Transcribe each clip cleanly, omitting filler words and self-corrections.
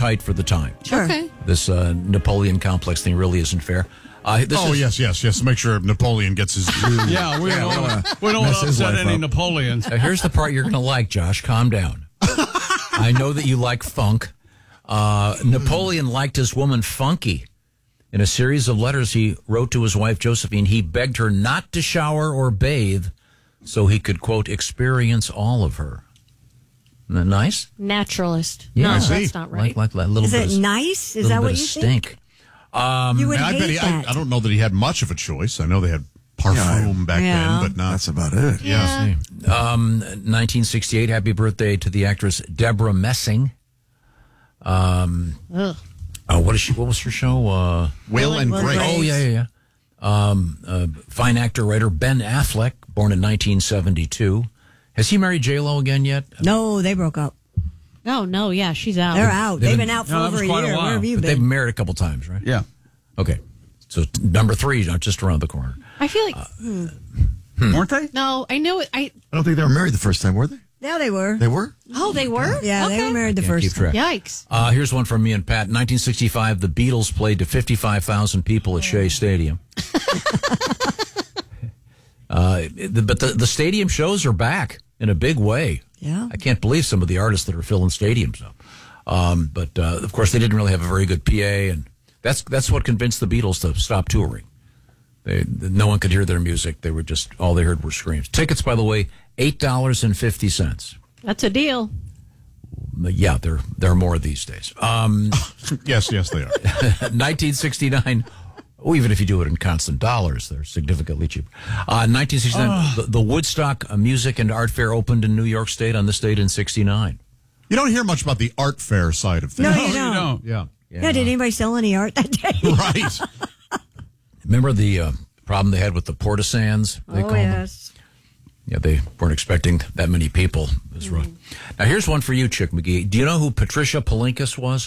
tight for the time. Sure. Okay. This Napoleon complex thing really isn't fair. Yes. Make sure Napoleon gets his due. Yeah, we don't want to upset any Napoleons. Now, here's the part you're going to like, Josh. Calm down. I know that you like funk. Napoleon liked his woman funky. In a series of letters he wrote to his wife, Josephine, he begged her not to shower or bathe so he could, quote, experience all of her. Isn't that nice? Naturalist. Yeah, no, I see. that's not right. Like a little Is bit it of, nice? Is little that bit what of you stink. think? You would hate that. I don't know that he had much of a choice. I know they had parfum back then, but not. That's about it. Yeah. 1968, happy birthday to the actress Deborah Messing. What was her show? Will and Grace. Oh, yeah. Fine actor, writer Ben Affleck, born in 1972. Has he married J-Lo again yet? No, they broke up. Oh, no, yeah, she's out. They're out. They've been out for that over was a quite a year. while. Where have you But they've been? been married a couple times, right? Yeah. Okay. So number 3, not just around the corner. I feel like, Weren't they? no, I knew it. I don't think they were married the first time, were they? Yeah, they were. They were? They were? Yeah, okay. they were married the Can't first keep track. Yikes. Here's one from me and Pat. 1965, the Beatles played to 55,000 people at Shea Stadium. But the stadium shows are back in a big way. Yeah. I can't believe some of the artists that are filling stadiums up. But of course, they didn't really have a very good PA, and that's what convinced the Beatles to stop touring. No one could hear their music. They were just, all they heard were screams. Tickets, by the way, $8.50. That's a deal. Yeah, there are more these days. Yes, they are. 1969. Oh, even if you do it in constant dollars, they're significantly cheaper. 1969, the Woodstock Music and Art Fair opened in New York State on this date in 69. You don't hear much about the art fair side of things. No, you don't. don't. Yeah. Yeah, did anybody sell any art that day? Right. Remember the problem they had with the portisans? They called them? yes. Yeah, they weren't expecting that many people. It was rough. Now, here's one for you, Chick McGee. Do you know who Patricia Palinkas was?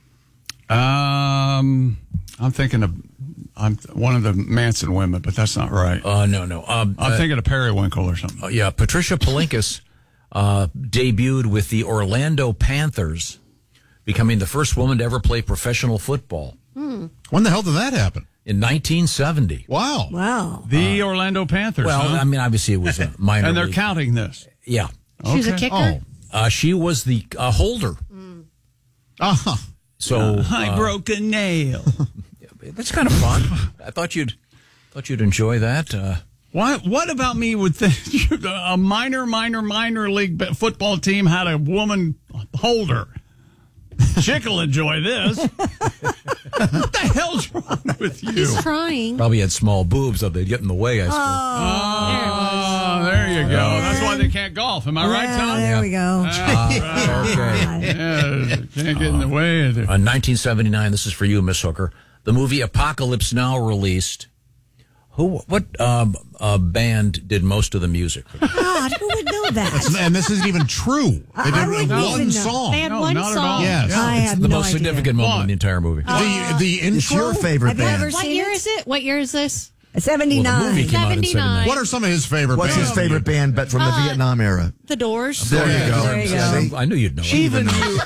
I'm thinking of one of the Manson women, but that's not right. No. I'm thinking of Periwinkle or something. Yeah, Patricia Palinkas debuted with the Orlando Panthers, becoming the first woman to ever play professional football When the hell did that happen? in 1970. Wow. Wow. The Orlando Panthers. Well, huh? I mean, obviously it was a minor and they're league. counting this. Yeah. She's a Okay. kicker. She was the holder. Uh-huh. So I broke a nail. that's kind of fun. I thought you'd enjoy that. What about me would think a minor league football team had a woman holder? Chick will enjoy this. What the hell's wrong with you? He's trying. Probably had small boobs, so they'd get in the way, I suppose. Oh, there you go. That's why they can't golf. Am I right, Yeah, Tom? there we go. Okay. Yeah, can't get in the way of it. 1979, this is for you, Miss Hooker. The movie Apocalypse Now released. What band did most of the music? God, who would know that? And this isn't even true. They I did wouldn't even one know. song. They had No, one not at song. all. Yes. I have The no most idea. significant moment What? in the entire movie. The intro. It's your favorite Have you band. ever What seen year it? is it? What year is this? 79. Well, the movie came out in 79. What are some of his favorite What's bands? his favorite band but from the Vietnam era? The Doors. There you go. There you go. See? I knew you'd know it. Even you.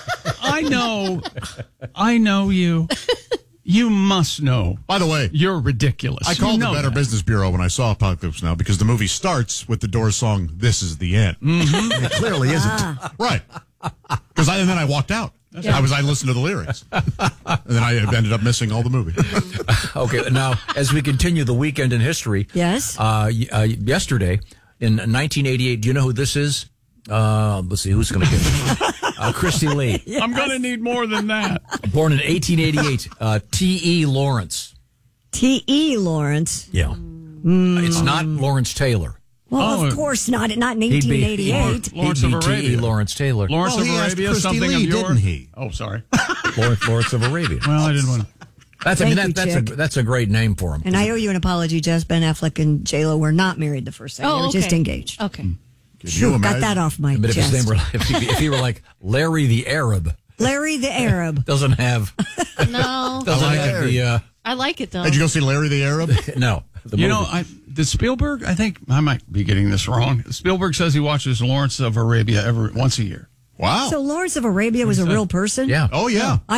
I know you. You must know. By the way, You're ridiculous. I called You the know Better that. Business Bureau when I saw Apocalypse Now because the movie starts with the Doors song "This Is the End." It clearly isn't. Right. And then I walked out. I listened to the lyrics, and then I ended up missing all the movie. Okay, now, as we continue the weekend in history. Yes. Yesterday, in 1988, do you know who this is? Let's see, who's going to get it? Christy Lee. I'm going to need more than that. Born in 1888. T.E. Lawrence. T.E. Lawrence. Yeah. It's not Lawrence Taylor. Well, Oh, of course not. Not in He'd be 1888. Lawrence he'd of be T.E. Arabia. Lawrence Taylor. Lawrence Well, of he asked Arabia, Christy something Lee, of yours. didn't he? Oh, sorry. Lawrence of Arabia. Well, I didn't want to. That's a great name for him. And I owe you an apology, Jess. Ben Affleck and J-Lo were not married the first time. They were just okay. engaged. Okay. Can you Phew, got imagine? that off my But if his chest. name were, if he were like Larry the Arab, Larry the Arab. doesn't have No. the I like it, though. Did you go see Larry the Arab? no. The You movie. know, did Spielberg, I think, I might be getting this wrong. Spielberg says he watches Lawrence of Arabia once a year. Wow. So Lawrence of Arabia was a real person? Yeah. Oh yeah.